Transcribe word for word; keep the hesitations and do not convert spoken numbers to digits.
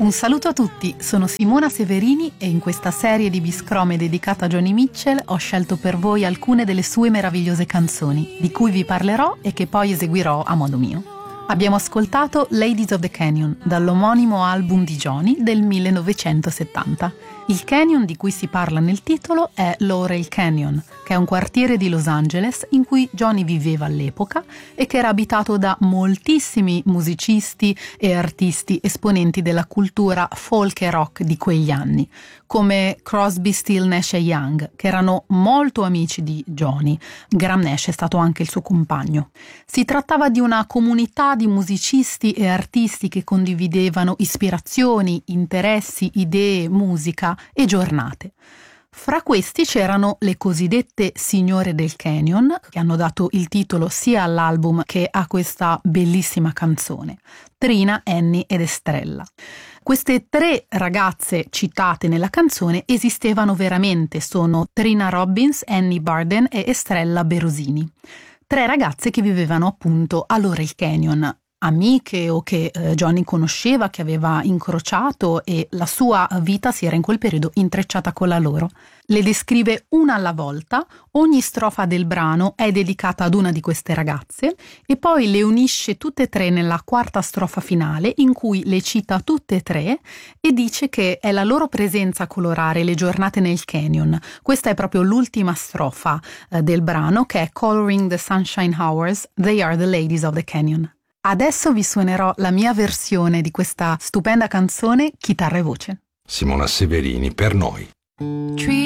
Un saluto a tutti, sono Simona Severini e in questa serie di Biscrome dedicata a Joni Mitchell ho scelto per voi alcune delle sue meravigliose canzoni, di cui vi parlerò e che poi eseguirò a modo mio. Abbiamo ascoltato Ladies of the Canyon, dall'omonimo album di Joni del millenovecentosettanta. Il canyon di cui si parla nel titolo è Laurel Canyon, che è un quartiere di Los Angeles in cui Joni viveva all'epoca e che era abitato da moltissimi musicisti e artisti esponenti della cultura folk e rock di quegli anni, come Crosby, Still, Nash e Young, che erano molto amici di Joni. Graham Nash è stato anche il suo compagno. Si trattava di una comunità di musicisti e artisti che condividevano ispirazioni, interessi, idee, musica e giornate. Fra questi c'erano le cosiddette signore del Canyon, che hanno dato il titolo sia all'album che a questa bellissima canzone: Trina, Annie ed Estrella. Queste tre ragazze citate nella canzone esistevano veramente, sono Trina Robbins, Annie Barden e Estrella Berosini. Tre ragazze che vivevano appunto a Laurel Canyon, amiche o che eh, Joni conosceva, che aveva incrociato, e la sua vita si era in quel periodo intrecciata con la loro. Le descrive una alla volta, ogni strofa del brano è dedicata ad una di queste ragazze e poi le unisce tutte e tre nella quarta strofa finale, in cui le cita tutte e tre e dice che è la loro presenza a colorare le giornate nel canyon. Questa è proprio l'ultima strofa eh, del brano, che è Coloring the Sunshine Hours, They are the Ladies of the Canyon. Adesso vi suonerò la mia versione di questa stupenda canzone, chitarra e voce. Simona Severini per noi.